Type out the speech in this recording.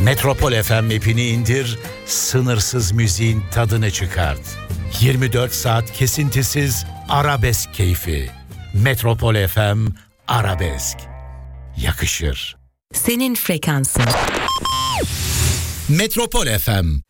Metropol FM app'ini indir, sınırsız müziğin tadını çıkart. 24 saat kesintisiz arabesk keyfi. Metropol FM Arabesk. Yakışır. Senin frekansın. Metropol FM